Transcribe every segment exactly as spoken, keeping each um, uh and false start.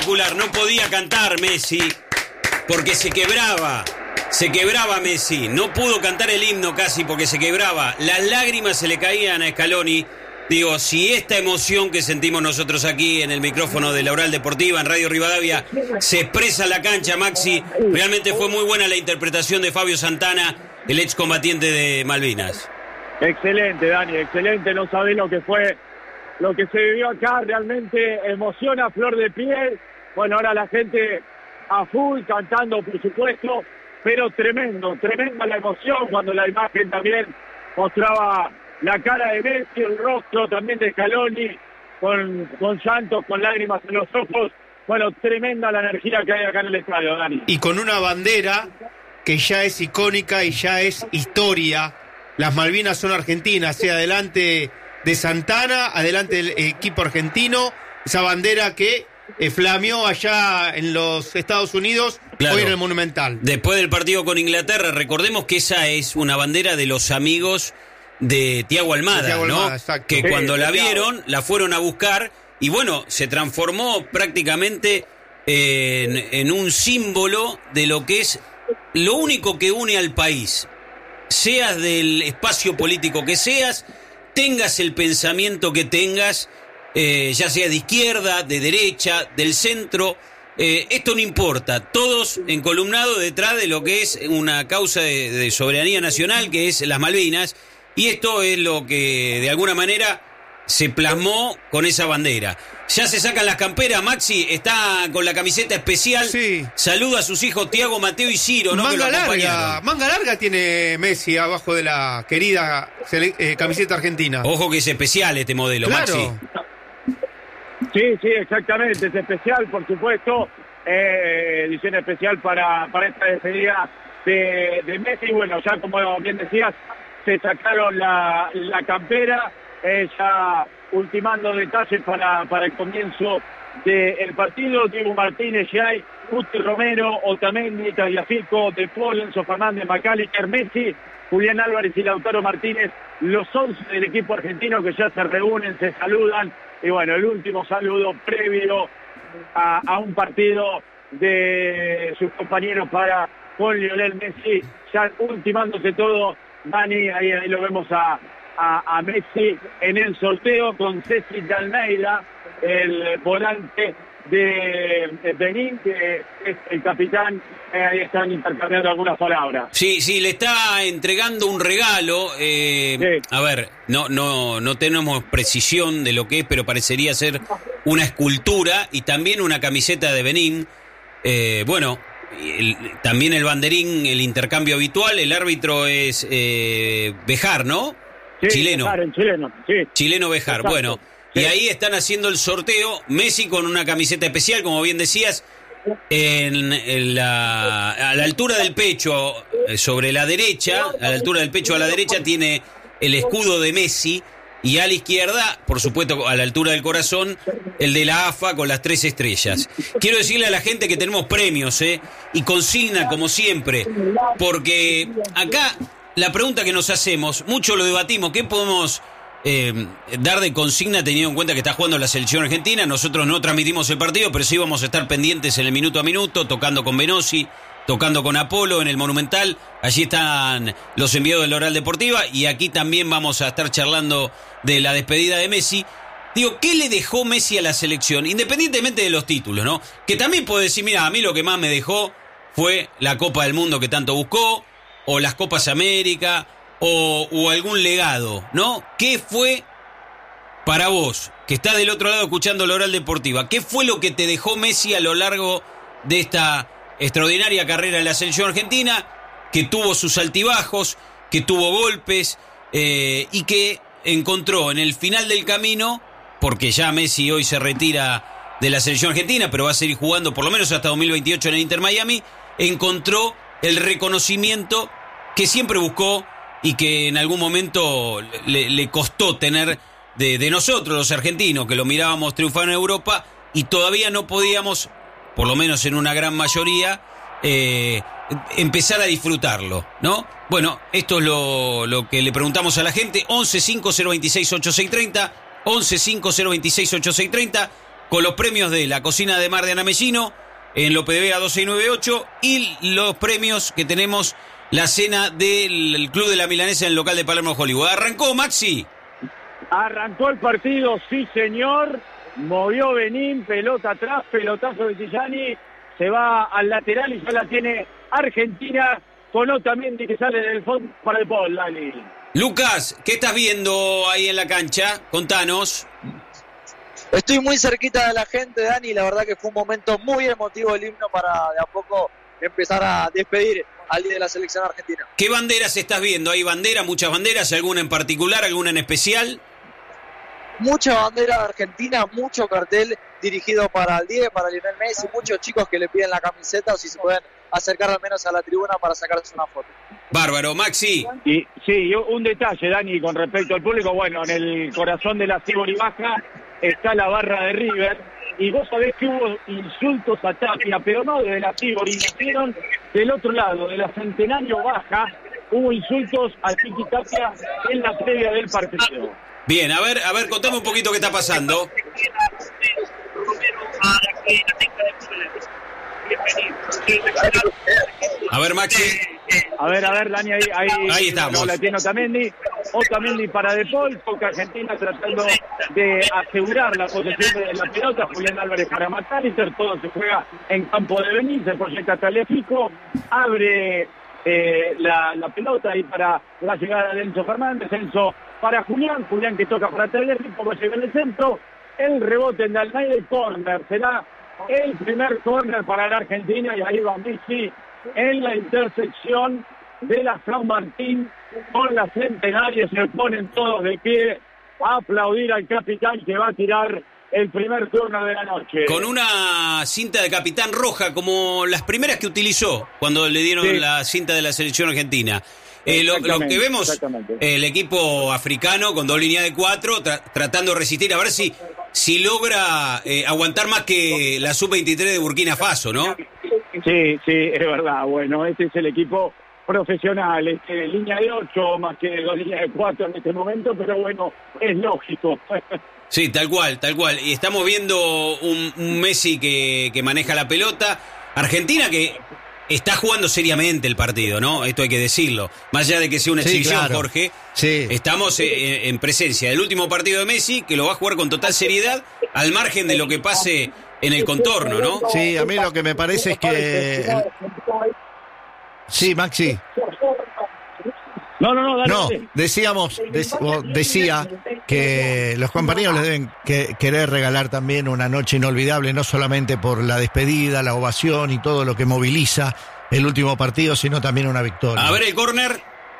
espectacular. No podía cantar Messi porque se quebraba. Se quebraba Messi. No pudo cantar el himno casi porque se quebraba. Las lágrimas se le caían a Scaloni. Digo, si esta emoción que sentimos nosotros aquí en el micrófono de la Oral Deportiva, en Radio Rivadavia, se expresa en la cancha, Maxi, realmente fue muy buena la interpretación de Fabio Santana, el excombatiente de Malvinas. Excelente, Dani, excelente. No sabés lo que fue, lo que se vivió acá. Realmente emociona a flor de piel. Bueno, ahora la gente a full, cantando, por supuesto, pero tremendo, tremenda la emoción cuando la imagen también mostraba la cara de Messi, el rostro también de Scaloni, con, con llantos, con lágrimas en los ojos. Bueno, tremenda la energía que hay acá en el estadio, Dani. Y con una bandera que ya es icónica y ya es historia. Las Malvinas son argentinas, sea adelante de Santana, adelante del equipo argentino. Esa bandera que eh, flameó allá en los Estados Unidos, claro, hoy en el Monumental. Después del partido con Inglaterra, recordemos que esa es una bandera de los amigos de Thiago Almada, de Thiago Almada, ¿no? Exacto. Que sí, cuando la vieron, la fueron a buscar y bueno, se transformó prácticamente en, en un símbolo de lo que es lo único que une al país. Seas del espacio político que seas, tengas el pensamiento que tengas, eh, ya sea de izquierda, de derecha, del centro, eh, esto no importa, todos encolumnados detrás de lo que es una causa de, de soberanía nacional, que es las Malvinas. Y esto es lo que, de alguna manera, se plasmó con esa bandera. Ya se sacan las camperas, Maxi está con la camiseta especial. Sí. Saluda a sus hijos Tiago, Mateo y Ciro, ¿no? Manga larga, manga larga tiene Messi abajo de la querida eh, camiseta argentina. Ojo que es especial este modelo, claro. Maxi. Sí, sí, exactamente, es especial, por supuesto. Eh, edición especial para, para esta despedida de, de Messi. Bueno, ya como bien decías, se sacaron la, la campera, eh, ya ultimando detalles para, para el comienzo del partido. Diego Martínez, Jay, Guti Romero, Otamendi, Tagliafico, De Paul, Enzo Fernández, McAllister, Messi, Julián Álvarez y Lautaro Martínez, los once del equipo argentino que ya se reúnen, se saludan, y bueno, el último saludo previo a, a un partido de sus compañeros para con Lionel Messi, ya ultimándose todo. Dani, ahí, ahí lo vemos a, a, a Messi en el sorteo con Ceci de Almeida, el volante de, de Benín, que es el capitán. Eh, ahí están intercambiando algunas palabras. Sí, sí, le está entregando un regalo. Eh, sí. A ver, no, no, no tenemos precisión de lo que es, pero parecería ser una escultura y también una camiseta de Benín. Eh, bueno... El, también el banderín, el intercambio habitual. El árbitro es eh, Bejar, ¿no? Sí, chileno. Bejar, el chileno, sí. Chileno Bejar, exacto. Bueno, sí. Y ahí están haciendo el sorteo. Messi con una camiseta especial, como bien decías, en, en la, a la altura del pecho, sobre la derecha, a la altura del pecho a la derecha tiene el escudo de Messi. Y a la izquierda, por supuesto, a la altura del corazón, el de la A F A con las tres estrellas. Quiero decirle a la gente que tenemos premios, ¿eh? Y consigna, como siempre. Porque acá, la pregunta que nos hacemos, mucho lo debatimos, ¿qué podemos eh, dar de consigna teniendo en cuenta que está jugando la selección argentina? Nosotros no transmitimos el partido, pero sí vamos a estar pendientes en el minuto a minuto, tocando con Benossi, tocando con Apolo en el Monumental. Allí están los enviados de la Oral Deportiva y aquí también vamos a estar charlando de la despedida de Messi. Digo, ¿qué le dejó Messi a la selección? Independientemente de los títulos, ¿no? Que también puedo decir, mira, a mí lo que más me dejó fue la Copa del Mundo que tanto buscó, o las Copas América, o, o algún legado, ¿no? ¿Qué fue para vos, que estás del otro lado escuchando la Oral Deportiva, qué fue lo que te dejó Messi a lo largo de esta extraordinaria carrera en la selección argentina, que tuvo sus altibajos, que tuvo golpes, eh, y que encontró en el final del camino, porque ya Messi hoy se retira de la selección argentina, pero va a seguir jugando por lo menos hasta dos mil veintiocho en el Inter Miami, encontró el reconocimiento que siempre buscó y que en algún momento le, le costó tener de, de nosotros, los argentinos, que lo mirábamos triunfar en Europa y todavía no podíamos, por lo menos en una gran mayoría, eh, empezar a disfrutarlo, ¿no? Bueno, esto es lo, lo que le preguntamos a la gente. once cinco cero veintiséis ochenta y seis treinta, once cinco cero veintiséis ochenta y seis treinta. con los premios de la Cocina de Mar de Ana Mellino en Lope de Vega dos seis nueve ocho y los premios que tenemos la cena del Club de la Milanesa en el local de Palermo Hollywood. ¿Arrancó, Maxi? Arrancó el partido, sí señor. Movió Benín, pelota atrás, pelotazo de Tillani. Se va al lateral y ya la tiene Argentina con Otamendi que sale del fondo para el Paul, Dani. Lucas, ¿qué estás viendo ahí en la cancha? Contanos. Estoy muy cerquita de la gente, Dani. La verdad que fue un momento muy emotivo el himno para de a poco empezar a despedir al día de la selección argentina. ¿Qué banderas estás viendo? ¿Hay banderas, muchas banderas? ¿Alguna en particular, alguna en especial? Mucha bandera de Argentina, mucho cartel dirigido para el diez, para Lionel Messi, muchos chicos que le piden la camiseta o si se pueden acercar al menos a la tribuna para sacarse una foto. Bárbaro, Maxi. Y sí, un detalle, Dani, con respecto al público. Bueno, en el corazón de la Cibori Baja está la barra de River. Y vos sabés que hubo insultos a Tapia, pero no desde la Cibori, hicieron del otro lado, de la Centenario Baja, hubo insultos a Tiki Tapia en la previa del partido. Bien, a ver, a ver, contame un poquito qué está pasando. A ver, Maxi. A ver, a ver, Dani, ahí, ahí, ahí estamos. No, la tiene Otamendi. Otamendi para De Paul, toca Argentina tratando de asegurar la posesión de la pelota. Julián Álvarez para McAllister, todo se juega en campo de Benín, se proyecta Tagliafico, abre eh, la, la pelota ahí para la llegada de Enzo Fernández, Enzo para Julián, Julián que toca para Tagliafico, va a llegar en el centro, el rebote en Almeida y córner, será el primer córner para la Argentina y ahí va Messi en la intersección de la San Martín con la Centenaria, se ponen todos de pie a aplaudir al capitán que va a tirar el primer turno de la noche. Con una cinta de capitán roja como las primeras que utilizó cuando le dieron sí. la cinta de la selección argentina. Eh, lo, lo que vemos, el equipo africano con dos líneas de cuatro tra- tratando de resistir, a ver si, si logra eh, aguantar más que la sub veintitrés de Burkina Faso, ¿no? Sí, sí, es verdad. Bueno, este es el equipo profesional, este, línea de ocho más que dos líneas de cuatro en este momento, pero bueno, es lógico. Sí, tal cual, tal cual. Y estamos viendo un, un Messi que, que maneja la pelota. Argentina que está jugando seriamente el partido, ¿no? Esto hay que decirlo. Más allá de que sea una exhibición, sí, claro. Jorge, sí. Estamos eh, en presencia del último partido de Messi, que lo va a jugar con total seriedad, al margen de lo que pase en el contorno, ¿no? Sí, a mí lo que me parece es que... El... Sí, Maxi. No, no, no, dale, no, dale. decíamos, dec- decía que los compañeros les deben que, querer regalar también una noche inolvidable, no solamente por la despedida, la ovación y todo lo que moviliza el último partido, sino también una victoria. A ver el córner.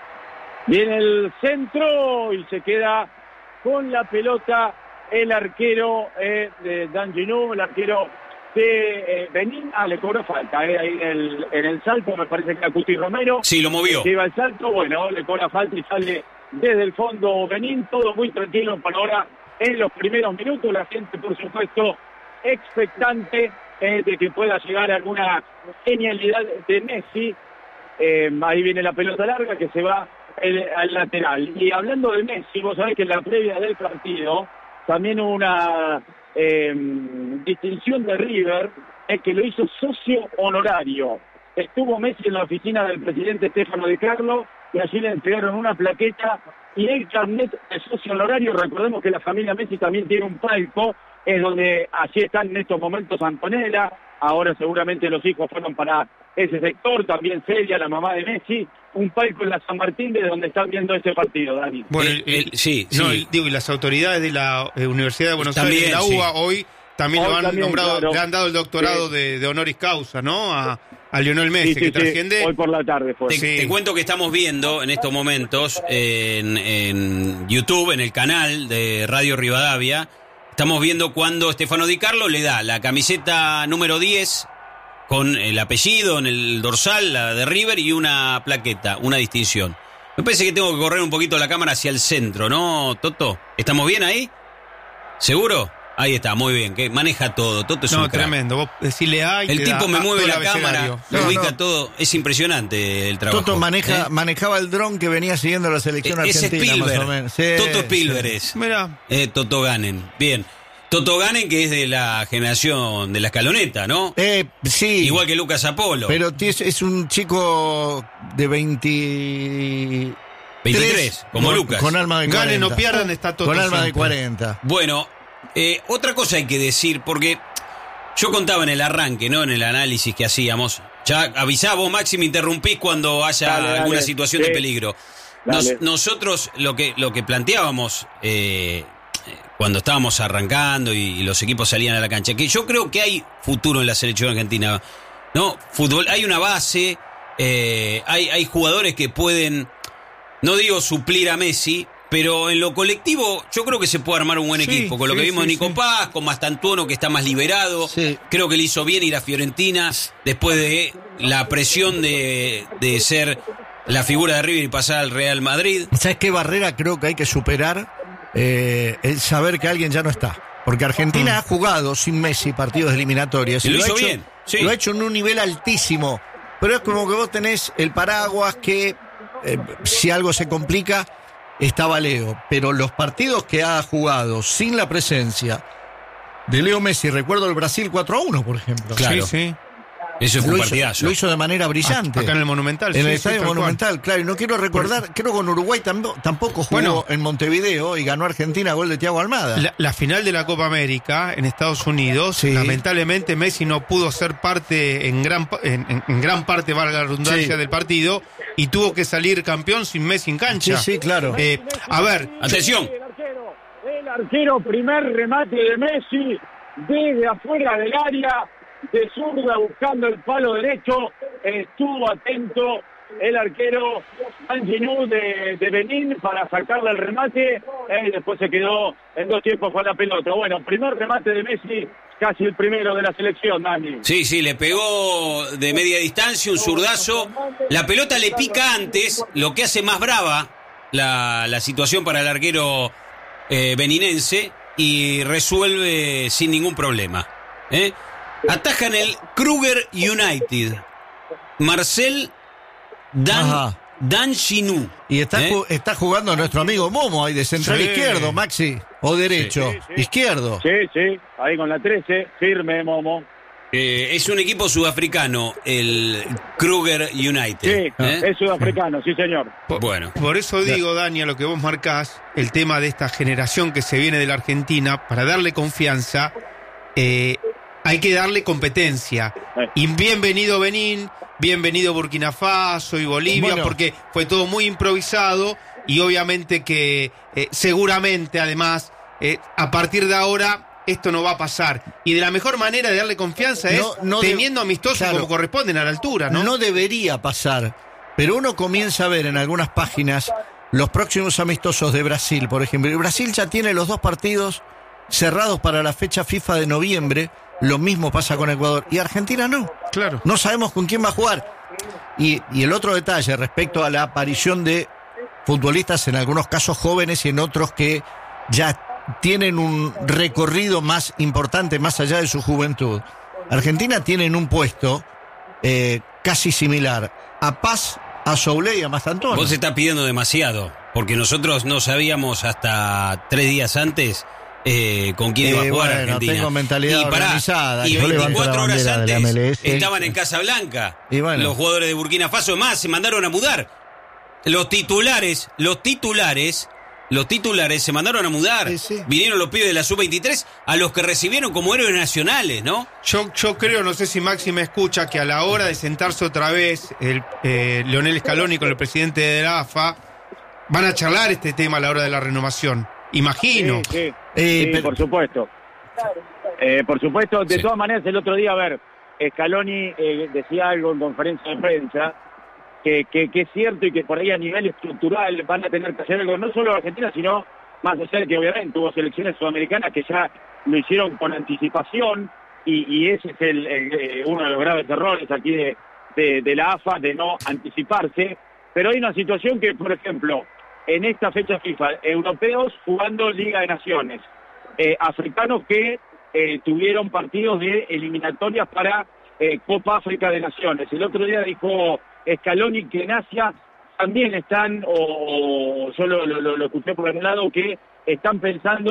Viene el centro y se queda con la pelota el arquero eh, de Dan Ginou, el arquero de eh, Benín. Ah, le cobró falta eh, ahí en el, en el salto, me parece que a Cuti Romero. Sí, lo movió. Lleva el salto, bueno, le cobra falta y sale desde el fondo Benín. Todo muy tranquilo por ahora en los primeros minutos. La gente, por supuesto, expectante eh, de que pueda llegar alguna genialidad de Messi. Eh, ahí viene la pelota larga que se va el, al lateral. Y hablando de Messi, vos sabés que en la previa del partido también una eh, distinción de River es que lo hizo socio honorario. Estuvo Messi en la oficina del presidente Stefano Di Carlo y allí le entregaron una plaqueta y el carnet de socio honorario. Recordemos que la familia Messi también tiene un palco, es donde allí están en estos momentos Antonella, ahora seguramente los hijos fueron para ese sector, también Celia, la mamá de Messi, un palco en la San Martín de donde están viendo ese partido, Dani. Bueno, el, el, sí, no, sí. Digo, y las autoridades de la eh, Universidad de Buenos también, Aires, la U B A, sí. hoy también hoy lo han también, nombrado, claro. le han dado el doctorado sí. de, de honoris causa, ¿no? A, a Lionel Messi, sí, sí, que sí. trasciende. Hoy por la tarde fue. Te, Sí. te cuento que estamos viendo en estos momentos en, en YouTube, en el canal de Radio Rivadavia, estamos viendo cuando Stefano Di Carlo le da la camiseta número diez con el apellido en el dorsal, la de River, y una plaqueta, una distinción. Me parece que tengo que correr un poquito la cámara hacia el centro, ¿no, Toto? ¿Estamos bien ahí? ¿Seguro? Ahí está, muy bien, que maneja todo. Toto es No, un crack. tremendo. Vos decirle A y El te tipo da me a mueve todo la el cámara, abecedario. me No, ubica no. todo. Es impresionante el trabajo. Toto maneja, ¿eh? manejaba el dron que venía siguiendo la selección Eh, es argentina, Spielberg. más o menos. Sí, Toto Spielberg sí. es. Mirá. Eh, Toto Ganen. Bien. Toto Ganen, que es de la generación de la escaloneta, ¿no? Eh, sí. Igual que Lucas Apolo. Pero es, es un chico de veinte... veintitrés, como con, Lucas. Con alma de cuarenta. Gane, no pierdan, está Toto Con alma siempre. de cuarenta. Bueno, eh, otra cosa hay que decir, porque yo contaba en el arranque, ¿no? En el análisis que hacíamos. Ya avisá vos, Maxi, me interrumpís cuando haya Dale, dale. alguna situación Sí. de peligro. Nos- Dale. nosotros lo que, lo que planteábamos eh, cuando estábamos arrancando y, y los equipos salían a la cancha, que yo creo que hay futuro en la selección argentina, ¿no? Fútbol, hay una base, eh, hay, hay jugadores que pueden, no digo suplir a Messi, pero en lo colectivo yo creo que se puede armar un buen Sí, equipo, con lo sí, que vimos sí, de Nico sí. Paz, con Mastantuono, que está más liberado. Sí. Creo que le hizo bien ir a Fiorentina después de la presión de, de ser la figura de River y pasar al Real Madrid. ¿Sabes qué barrera creo que hay que superar? Eh, el saber que alguien ya no está. Porque Argentina Mm. ha jugado sin Messi partidos eliminatorios. Y lo ha hizo hecho, bien, sí. Lo ha hecho en un nivel altísimo. Pero es como que vos tenés el paraguas que, eh, si algo se complica, estaba Leo. Pero los partidos que ha jugado sin la presencia de Leo Messi, recuerdo el Brasil cuatro a uno, por ejemplo. Claro. Sí, sí. Eso fue Lo un hizo, partidazo. lo hizo de manera brillante. Acá en el Monumental. En sí, el sí, Estadio tal cual. Monumental, claro. Y no quiero recordar, creo que con Uruguay tambo- tampoco jugó Bueno. en Montevideo y ganó Argentina gol de Thiago Almada. La, la final de la Copa América en Estados Unidos, Sí. lamentablemente Messi no pudo ser parte en gran pa- en, en- en gran parte, valga la redundancia, Sí. del partido y tuvo que salir campeón sin Messi en cancha. Sí, sí, claro. Eh, a ver, Atención. El arquero, el arquero, primer remate de Messi desde afuera del área, de zurda buscando el palo derecho, estuvo atento el arquero Anginú de, de Benín para sacarle el remate, eh, y después se quedó en dos tiempos con la pelota. Bueno, primer remate de Messi, casi el primero de la selección, Dani. Sí, sí, le pegó de media distancia un zurdazo. La pelota le pica antes, lo que hace más brava la, la situación para el arquero eh, beninense y resuelve sin ningún problema. ¿eh? Atajan el Kruger United. Marcel Dan, Ajá. Dan Chinou. Y está, ¿eh? ju- está jugando nuestro amigo Momo ahí de central Sí. izquierdo, Maxi. O derecho. Sí, sí, sí. Izquierdo. Sí, sí, ahí con la trece, firme Momo. Eh, es un equipo sudafricano, el Kruger United. Sí, ¿eh? es sudafricano, sí señor. por, Bueno. por eso digo, Dani, a lo que vos marcás, el tema de esta generación que se viene de la Argentina, para darle confianza, eh, hay que darle competencia. Eh. Y bienvenido Benín, bienvenido Burkina Faso y Bolivia, Bueno. porque fue todo muy improvisado y obviamente que eh, seguramente además eh, a partir de ahora esto no va a pasar. Y de la mejor manera de darle confianza es No, no de- teniendo amistosos claro. como corresponden a la altura, ¿no? ¿no? debería pasar. Pero uno comienza a ver en algunas páginas los próximos amistosos de Brasil, por ejemplo. Y Brasil ya tiene los dos partidos cerrados para la fecha FIFA de noviembre. Lo mismo pasa con Ecuador. Y Argentina no. Claro. No sabemos con quién va a jugar. Y, y el otro detalle respecto a la aparición de futbolistas, en algunos casos jóvenes y en otros que ya tienen un recorrido más importante más allá de su juventud. Argentina tiene en un puesto eh, casi similar a Paz, a Soule y a Mastantuono. Vos estás pidiendo demasiado, porque nosotros no sabíamos hasta tres días antes eh, con quién iba a Eh, jugar bueno, Argentina. tengo mentalidad y pará, organizada. y Yo levanto veinticuatro la horas bandera de la antes M L S. estaban en Casablanca Y bueno. los jugadores de Burkina Faso. Más, se mandaron a mudar. Los titulares, los titulares, los titulares se mandaron a mudar. Sí, sí. Vinieron los pibes de la sub veintitrés a los que recibieron como héroes nacionales, ¿no? Yo, yo creo, no sé si Maxi me escucha, que a la hora de sentarse otra vez el eh, Leonel Scaloni con el presidente de la A F A, van a charlar este tema a la hora de la renovación. Imagino. Sí, sí, Eh, sí, pero- por supuesto. Eh, por supuesto, de Sí. todas maneras, el otro día, a ver, Scaloni eh, decía algo en conferencia de prensa, que, que, que es cierto y que por ahí a nivel estructural van a tener que hacer algo, no solo Argentina, sino más allá de que obviamente hubo selecciones sudamericanas que ya lo hicieron con anticipación, y, y ese es el, el, eh, uno de los graves errores aquí de, de, de la A F A, de no anticiparse. Pero hay una situación que, por ejemplo, en esta fecha FIFA, europeos jugando Liga de Naciones, eh, africanos que eh, tuvieron partidos de eliminatorias para eh, Copa África de Naciones. El otro día dijo Scaloni que en Asia también están, o, o yo lo, lo, lo escuché por el lado, que están pensando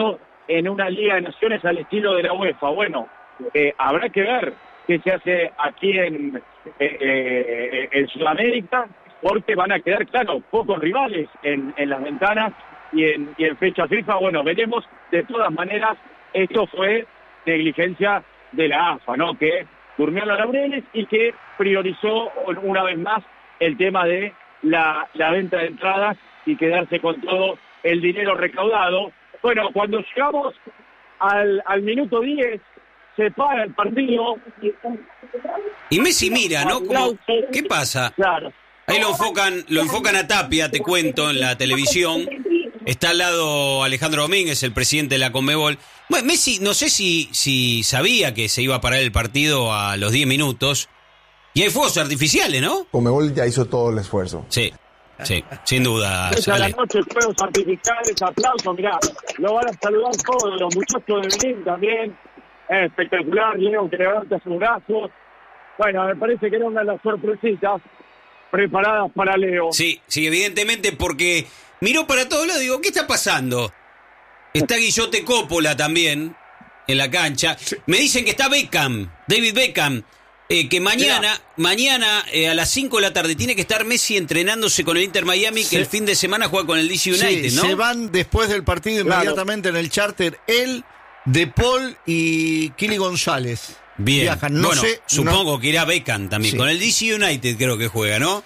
en una Liga de Naciones al estilo de la UEFA. Bueno, eh, habrá que ver qué se hace aquí en, eh, eh, en Sudamérica, porque van a quedar, claro, pocos rivales en, en las ventanas y en, y en fecha FIFA. Bueno, veremos. De todas maneras, esto fue negligencia de la A F A, ¿no? Que durmió en los laureles y que priorizó una vez más el tema de la, la venta de entradas y quedarse con todo el dinero recaudado. Bueno, cuando llegamos al, al minuto diez, se para el partido. Y Messi mira, ¿no? Como, ¿qué pasa? Claro. Ahí lo enfocan, lo enfocan a Tapia, te cuento, en la televisión. Está al lado Alejandro Domínguez, el presidente de la Conmebol. Bueno, Messi, no sé si, si sabía que se iba a parar el partido a los diez minutos. Y hay fuegos artificiales, ¿no? Conmebol ya hizo todo el esfuerzo. Sí, sí, sin duda. Esa la noche, fuegos artificiales, aplausos, mirá, lo van a saludar todos, los muchachos de Benín también. Es espectacular, Leo que levanta sus brazos. Bueno, me parece que era una de las sorpresitas preparadas para Leo. Sí, sí, evidentemente, porque miró para todos lados y digo, ¿qué está pasando? Está Guillote Coppola también en la cancha. Me dicen que está Beckham, David Beckham, eh, que mañana, Mirá. mañana eh, a las cinco de la tarde tiene que estar Messi entrenándose con el Inter Miami, que sí. el fin de semana juega con el D C United, sí, ¿no? Se van después del partido Claro. inmediatamente en el charter él, De Paul y Kili González. Bien, Viajan. No bueno, sé, supongo no... que irá Beckham también. Sí. Con el D C United creo que juega, ¿no?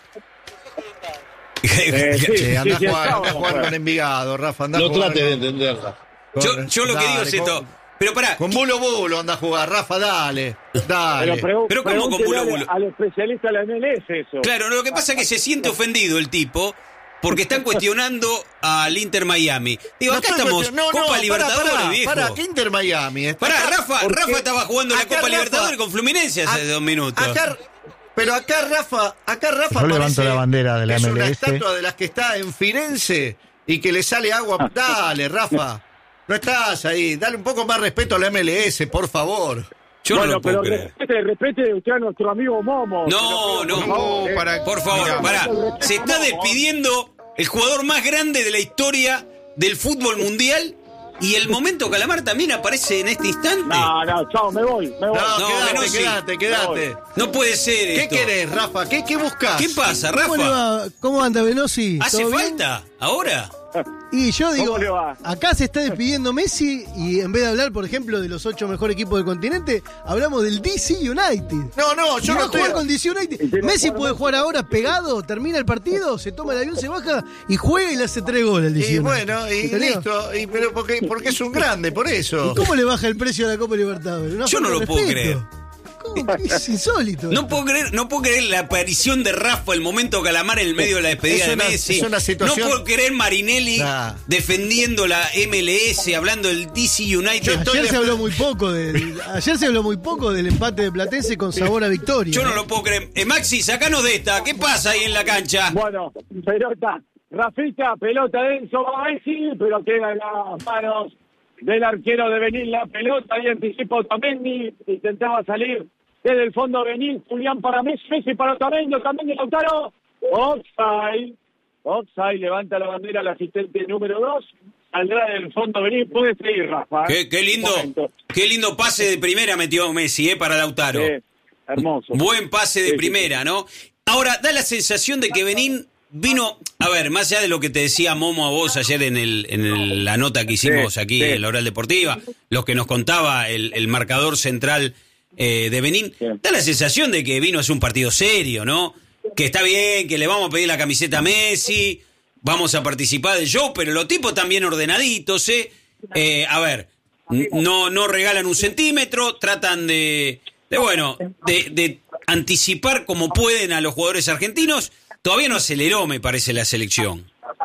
Eh, sí, Sí, anda sí, a jugar, sí, anda a jugar con Envigado, Rafa. Anda a No jugar trate de con- entenderla. con- Yo, yo lo que dale, digo es esto. con- Pero pará, Con bulo bulo anda a jugar, Rafa, dale. Dale. Pero, pregu- Pero ¿cómo con pregúntele bulo, al- bulo? al especialista de la M L S eso. claro, lo que pasa es que se siente ofendido el tipo porque están cuestionando al Inter Miami. Digo, No acá estoy estamos, cuestion- no, Copa no, Libertadores, pará, viejo. pará, ¿qué Inter Miami? Está Pará, acá- Rafa, porque Rafa estaba jugando la acá Copa Rafa- Libertadores con Fluminense hace a- dos minutos. Acá, pero acá Rafa, acá Rafa Yo levanto parece la bandera de la que es M L S. una estatua de las que está en Firenze y que le sale agua. Dale, Rafa. No estás ahí. Dale un poco más respeto a la M L S, por favor. Yo bueno, no lo puedo pero creer. respete, respete usted a nuestro amigo Momo. No, Pero, no, por favor, no, eh. para- Por favor, Mira. pará. Se está despidiendo el jugador más grande de la historia del fútbol mundial y el momento Calamar también aparece en este instante. No, no, chao, me voy, me voy. No, No, quédate, Menossi. quédate, quédate. No puede ser ¿Qué esto. querés, Rafa? ¿Qué, qué buscas? ¿Qué pasa, ¿Cómo le Rafa? va? ¿Cómo anda, Velosi? ¿Hace ¿Todo bien? falta? ¿Ahora? Y yo digo, ¿Cómo le va? acá se está despidiendo Messi y en vez de hablar, por ejemplo, de los ocho mejores equipos del continente, hablamos del D C United. No, no, yo Y va no a jugar estoy... con D C United. Messi puede jugar ahora pegado, termina el partido, se toma el avión, se baja y juega y le hace tres goles al D C Y United. bueno, y ¿Entendió? listo. Y, pero porque, porque es un grande, por eso. ¿Y cómo le baja el precio a la Copa Libertadores? Una Yo no falta de lo puedo respeto. creer. ¿Cómo? Es insólito. No puedo creer, no puedo creer la aparición de Rafa, el momento Calamar en el medio de la despedida Es una- de Messi. es una situación- No puedo creer Marinelli Nah. defendiendo la M L S, hablando del D C United. Yo estoy Ayer de- se habló muy poco del, ayer se habló muy poco del empate de Platense con sabor a victoria. Yo no lo puedo creer. Eh, Maxi, sacanos de esta. ¿Qué pasa ahí en la cancha? Bueno, pelota, Rafita, pelota de Enzo Messi, pero queda en las manos del arquero de Benín la pelota y anticipa Otamendi, intentaba salir desde el fondo Benín, Julián para Messi, Messi para Otamendi, Otamendi Lautaro, offside, offside, levanta la bandera el asistente número dos, saldrá del fondo Benín, puede seguir Rafa. Qué, qué lindo, Un momento. qué lindo pase de primera metió Messi, eh, para Lautaro. Sí, hermoso. Buen pase de Sí, sí, primera, ¿no? Ahora, da la sensación de que Benín vino, a ver, más allá de lo que te decía Momo a vos ayer en el en el- la nota que hicimos Sí, aquí sí. en la Oral Deportiva, lo que nos contaba el, el marcador central eh, de Benín, Sí. da la sensación de que vino a hacer un partido serio, ¿no? Que está bien, que le vamos a pedir la camiseta a Messi, vamos a participar del show, pero los tipos también ordenaditos, ¿eh? Eh, a ver, n- no, no regalan un centímetro, tratan de, de bueno, de, de anticipar como pueden a los jugadores argentinos. Todavía no aceleró, me parece, la selección.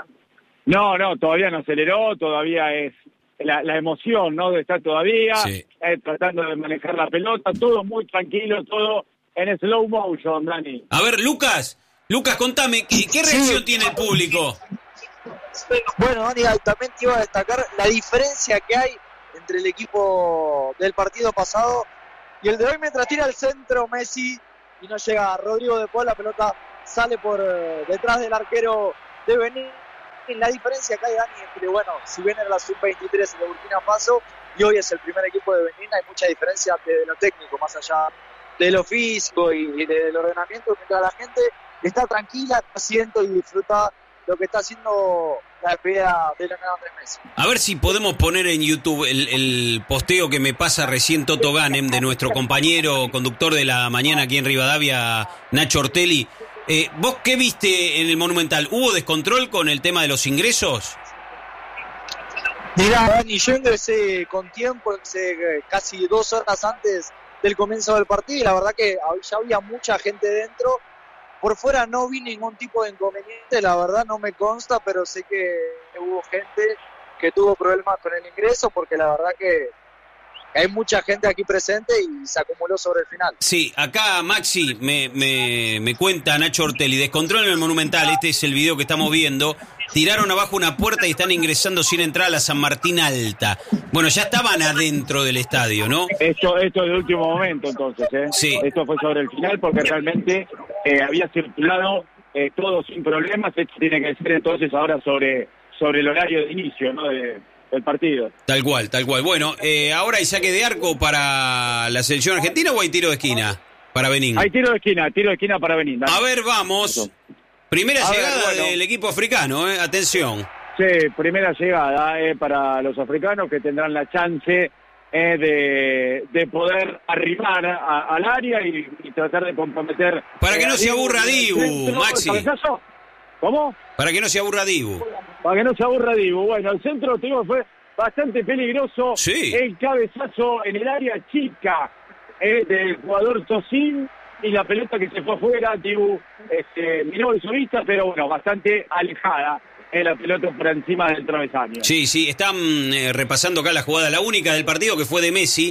No, no, todavía no aceleró, todavía es la, la emoción, ¿no? De estar todavía Sí. eh, tratando de manejar la pelota, todo muy tranquilo, todo en slow motion, Dani. A ver, Lucas, Lucas, contame, ¿qué, qué reacción tiene el público? Bueno, Dani, también te iba a destacar la diferencia que hay entre el equipo del partido pasado y el de hoy, mientras tira al centro Messi y no llega Rodrigo de Paul, la pelota sale por eh, detrás del arquero de Benín la diferencia que hay, Dani, entre, bueno, si bien era la sub veintitrés de Burkina Faso y hoy es el primer equipo de Benín, hay mucha diferencia de lo técnico, más allá de lo físico y del ordenamiento, mientras la gente está tranquila, está haciendo y disfruta lo que está haciendo la despedida de Lionel Andrés Messi. A ver si podemos poner en YouTube el, el posteo que me pasa recién Toto Ganem, de nuestro compañero conductor de la mañana aquí en Rivadavia, Nacho Ortelli. Eh, ¿Vos qué viste en el Monumental? ¿Hubo descontrol con el tema de los ingresos? Mirá, Dani, yo ingresé con tiempo, ingresé casi dos horas antes del comienzo del partido y la verdad que ya había mucha gente dentro. Por fuera no vi ningún tipo de inconveniente, la verdad no me consta, pero sé que hubo gente que tuvo problemas con el ingreso porque la verdad que hay mucha gente aquí presente y se acumuló sobre el final. Sí, acá Maxi me, me, me cuenta Nacho Ortelli, descontrol en el Monumental, este es el video que estamos viendo, tiraron abajo una puerta y están ingresando sin entrar a la San Martín Alta. Bueno, ya estaban adentro del estadio, ¿no? Esto, esto es de último momento entonces, ¿eh? Sí. Esto fue sobre el final porque realmente eh, había circulado eh, todo sin problemas. Esto tiene que ser entonces ahora sobre, sobre el horario de inicio, ¿no? De, del partido. Tal cual, tal cual. Bueno, eh, ahora hay saque de arco para la selección argentina o hay tiro de esquina para Benín. Hay tiro de esquina, tiro de esquina para Benín. Dale. A ver, vamos. Primera A ver, llegada bueno. del equipo africano, eh. Atención. Sí, primera llegada eh, para los africanos que tendrán la chance eh, de, de poder arrimar a, al área y, y tratar de comprometer. Para que eh, no se aburra Dibu, centro, Maxi. ¿Cabezazo? ¿Cómo? Para que no se aburra Dibu. Para que no se aburra Dibu. Bueno, el centro, te digo, fue bastante peligroso. Sí. El cabezazo en el área chica eh, del jugador Tosin y la pelota que se fue afuera, Dibu este, miró en su vista, pero bueno, bastante alejada. Eh, la pelota por encima del travesaño. Sí, sí, están eh, repasando acá la jugada, la única del partido que fue de Messi.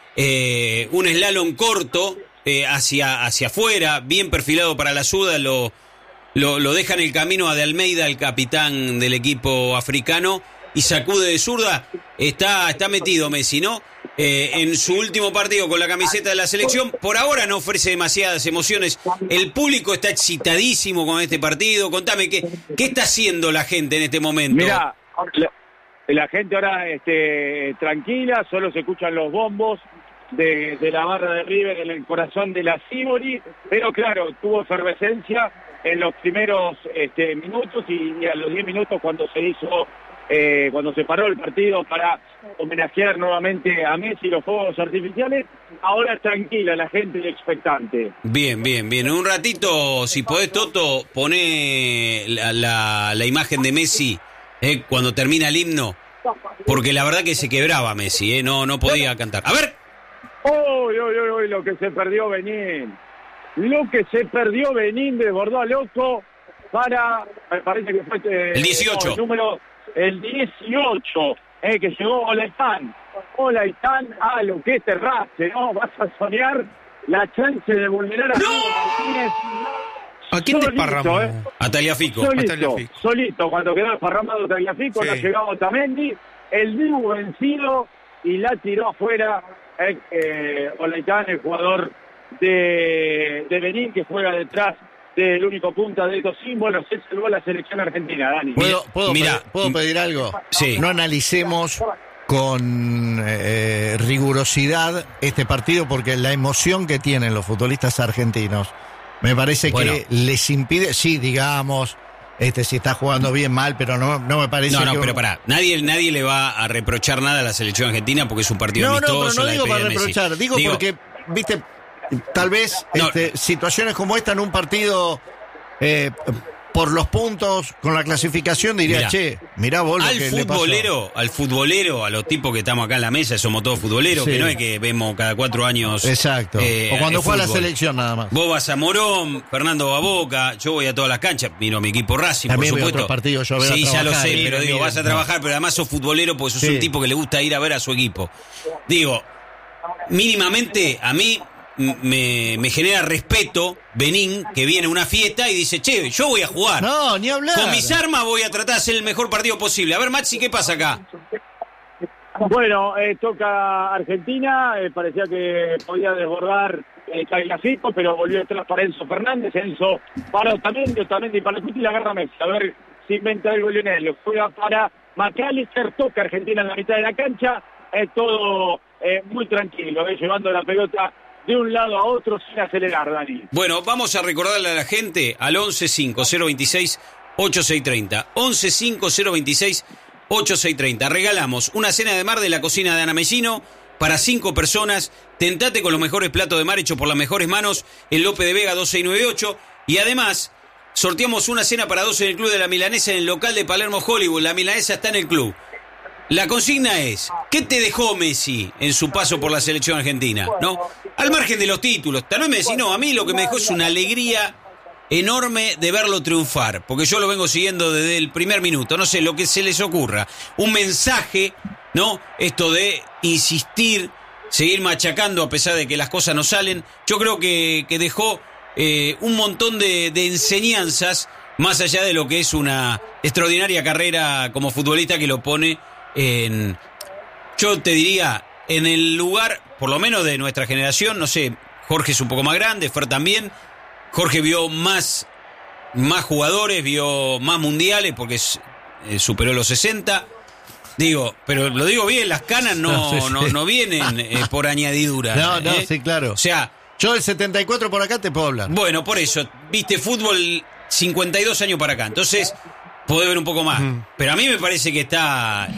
Eh, un slalom corto eh, hacia, hacia afuera, bien perfilado para la suda, lo, lo, lo deja en el camino a De Almeida, el capitán del equipo africano, y sacude de zurda. Está, está metido Messi, ¿no? Eh, en su último partido con la camiseta de la selección, por ahora no ofrece demasiadas emociones. El público está excitadísimo con este partido. Contame, ¿qué, qué está haciendo la gente en este momento? Mira, la, la gente ahora este, tranquila, solo se escuchan los bombos de, de la barra de River en el corazón de la Sibori, pero claro, tuvo efervescencia en los primeros este, minutos y, y a los diez minutos cuando se hizo... Eh, cuando se paró el partido para homenajear nuevamente a Messi los fuegos artificiales, ahora tranquila la gente y expectante. Bien, bien, bien. En un ratito, si podés, Toto, poné la, la, la imagen de Messi eh, cuando termina el himno, porque la verdad que se quebraba Messi, eh, no, no podía cantar. A ver. ¡Uy, uy, uy, uy! Lo que se perdió Benín. Lo que se perdió Benín desbordó a loco para, me parece que fue... Eh, el dieciocho. No, el número... El dieciocho, eh, que llegó Olaitán. Olaitán, ah, lo que es terrace, ¿no? Vas a soñar la chance de vulnerar a Diego Martínez. ¿A quién te parramó? Eh. A Tagliafico. Solito, A Tagliafico. solito, cuando quedó desparramado Tagliafico, Sí. la llegaba Otamendi, el Dibu vencido y la tiró afuera eh, eh, Olaitán, el jugador de, de Benín, que juega detrás del único punta de estos símbolos. Se salvó la selección argentina, Dani. ¿Puedo, puedo, Mira, pedir, ¿puedo pedir algo? Sí. No analicemos con eh, rigurosidad este partido porque la emoción que tienen los futbolistas argentinos me parece Bueno. que les impide, sí, digamos, este si está jugando bien, mal, pero no, no me parece No, no, que pero uno- pará. Nadie, nadie le va a reprochar nada a la selección argentina porque es un partido No, no, amistoso. pero no la digo para despedida de Messi. reprochar, digo, porque, viste, tal vez No. este, situaciones como esta en un partido, eh, por los puntos, con la clasificación, diría, Mirá. che, mirá vos lo Al que le pasó. futbolero, al futbolero, a los tipos que estamos acá en la mesa, somos todos futboleros, Sí. que no es que vemos cada cuatro años. Exacto. eh, o cuando el fue a la fútbol. selección nada más. Vos vas a Morón, Fernando va a Boca, yo voy a todas las canchas, miro a mi equipo Racing, También por voy a supuesto. otros partidos, yo voy a sí, ya lo trabajar. sé, Mire, pero digo, mire, vas a no. trabajar, pero además sos futbolero porque sos Sí. un tipo que le gusta ir a ver a su equipo. Digo, mínimamente a mí m- me, me genera respeto Benín, que viene a una fiesta y dice, che, yo voy a jugar. No, ni hablar. Con mis armas voy a tratar de hacer el mejor partido posible. A ver, Maxi, ¿qué pasa acá? Bueno, eh, toca Argentina, eh, parecía que podía desbordar eh, Tagliafico, pero volvió atrás para Enzo Fernández, Enzo para Otamendi, Otamendi para Cuti y la agarra Messi. A ver se inventa algo Lionel, lo juega para McAllister, toca Argentina en la mitad de la cancha, es todo eh, muy tranquilo, eh, llevando la pelota de un lado a otro sin acelerar, Dani. Bueno, vamos a recordarle a la gente al once cinco cero veintiséis ochenta y seis treinta. once cinco cero veintiséis ochenta y seis treinta. Regalamos una cena de mar de la cocina de Ana Mellino para cinco personas. Tentate con los mejores platos de mar hechos por las mejores manos en Lope de Vega dos seis nueve ocho. Y además, sorteamos una cena para dos en el Club de la Milanesa en el local de Palermo Hollywood. La Milanesa está en el club. La consigna es, ¿qué te dejó Messi en su paso por la selección argentina? ¿No? Al margen de los títulos. Tal vez Messi, no, a mí lo que me dejó es una alegría enorme de verlo triunfar, porque yo lo vengo siguiendo desde el primer minuto, no sé, lo que se les ocurra. Un mensaje, ¿no? Esto de insistir, seguir machacando a pesar de que las cosas no salen. Yo creo que, que dejó eh, un montón de, de enseñanzas, más allá de lo que es una extraordinaria carrera como futbolista que lo pone en, yo te diría, en el lugar, por lo menos de nuestra generación, no sé, Jorge es un poco más grande, Fer también. Jorge vio más, más jugadores, vio más mundiales porque eh, superó los sesenta. Digo, pero lo digo bien, las canas no, no, sí, sí. no, no vienen eh, por añadidura. No, no, ¿eh? sí, claro. O sea, yo del setenta y cuatro por acá te puedo hablar. Bueno, por eso, viste fútbol cincuenta y dos años para acá. Entonces, podés ver un poco más. Mm. Pero a mí me parece que está